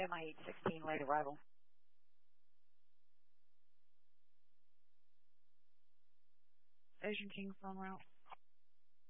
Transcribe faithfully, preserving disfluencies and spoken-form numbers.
M I eight sixteen, late arrival. Asian King phone route.